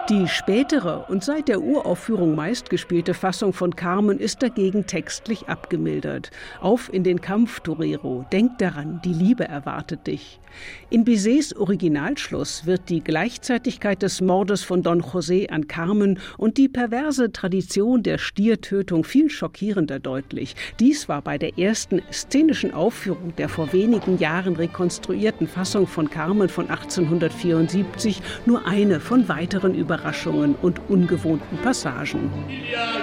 Die spätere und seit der Uraufführung meistgespielte Fassung von Carmen ist dagegen textlich abgemildert. Auf in den Kampf, Torero, denk daran, die Liebe erwartet dich. In Bizets Originalschluss wird die Gleichzeitigkeit des Mordes von Don José an Carmen und die perverse Tradition der Stiertötung viel schockierender deutlich. Dies war bei der ersten szenischen Aufführung der vor wenigen Jahren rekonstruierten Fassung von Carmen von 1874 nur eine von weiteren Überraschungen und ungewohnten Passagen.